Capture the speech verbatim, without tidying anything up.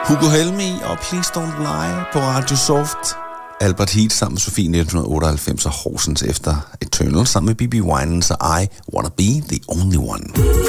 Hugo Helmi og Please Don't Lie på Radio Soft. Albert Heat sammen med Sofie nitten otteoghalvfems og Horsens efter Eternal sammen med B B Winans og I Wanna Be The Only One.